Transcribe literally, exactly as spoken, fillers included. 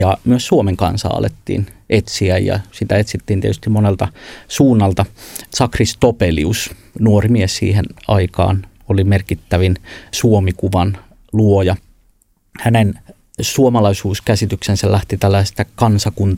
Ja myös Suomen kansaa alettiin etsiä ja sitä etsittiin tietysti monelta suunnalta. Sakris Topelius, nuori mies siihen aikaan, oli merkittävin Suomikuvan luoja. Hänen suomalaisuuskäsityksensä lähti tällaista kansakunta